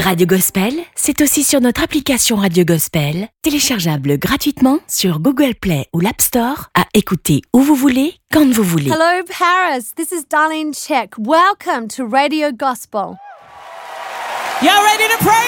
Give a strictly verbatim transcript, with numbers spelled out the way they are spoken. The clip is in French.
Radio Gospel, c'est aussi sur notre application Radio Gospel, téléchargeable gratuitement sur Google Play ou l'App Store, à écouter où vous voulez, quand vous voulez. Hello Paris, this is Darlene Check. Welcome to Radio Gospel. Y'all ready to pray?